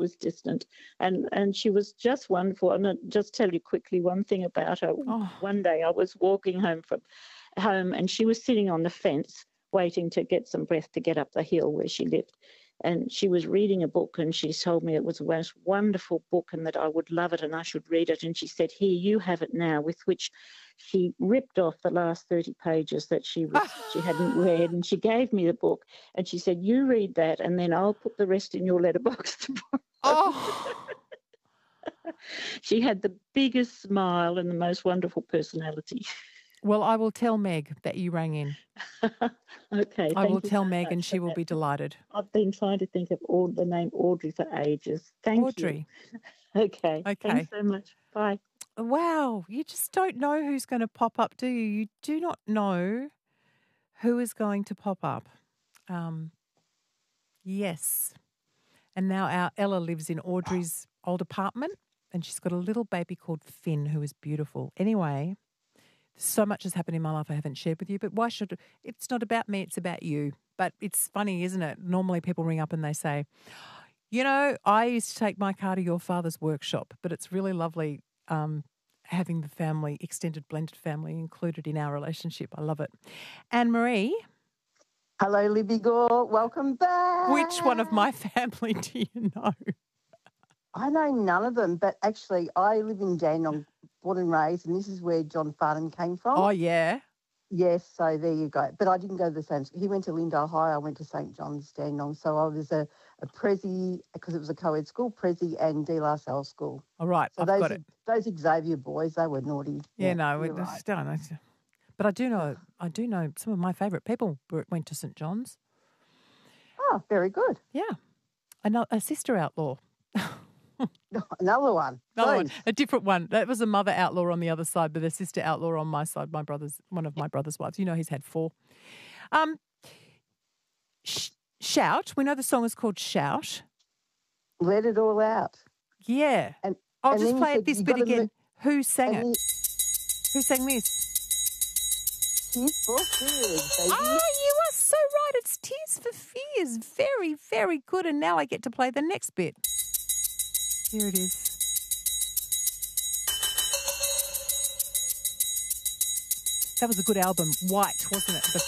was distant. And she was just wonderful. And I'll just tell you quickly one thing about her. Oh. One day I was walking home from home and she was sitting on the fence waiting to get some breath to get up the hill where she lived. And she was reading a book and she told me it was the most wonderful book and that I would love it and I should read it. And she said, here, you have it now, with which she ripped off the last 30 pages that she hadn't read, and she gave me the book and she said, you read that and then I'll put the rest in your letterbox tomorrow. Oh. She had the biggest smile and the most wonderful personality. Well, I will tell Meg that you rang in. Okay. I will tell Meg and she will be delighted. I've been trying to think of the name Audrey for ages. Thank Audrey. you. Okay. Thanks so much. Bye. Wow. You just don't know who's going to pop up, do you? You do not know who is going to pop up. Yes. And now our Ella lives in Audrey's old apartment and she's got a little baby called Finn who is beautiful. Anyway, so much has happened in my life I haven't shared with you, but why should it's not about me, it's about you. But it's funny, isn't it? Normally people ring up and they say, you know, I used to take my car to your father's workshop, but it's really lovely having the family, extended blended family included in our relationship. I love it. Anne-Marie. Hello, Libby Gore. Welcome back. Which one of my family do you know? I know none of them, but actually I live in Dandenong, born and raised, and this is where John Farnham came from. Oh, yeah? Yes, so there you go. But I didn't go to the same school. He went to Lindale High, I went to St John's, Dandenong. So I was a Prezi, because it was a co-ed school, Prezi and De La Salle school. All right, so I've got it. Those Xavier boys, they were naughty. Yeah, no, you're right. But I do know some of my favourite people went to St John's. Oh, very good. Yeah. A sister outlaw. Another one. A different one. That was a mother outlaw on the other side, but a sister outlaw on my side, one of my brother's wives. You know, he's had 4. Shout. We know the song is called Shout. Let it all out. Yeah. And I'll just play this bit again. Who sang it? Who sang this? Tears for Fears, baby. Oh, you are so right. It's Tears for Fears. Very, very good. And now I get to play the next bit. Here it is. That was a good album. White, wasn't it?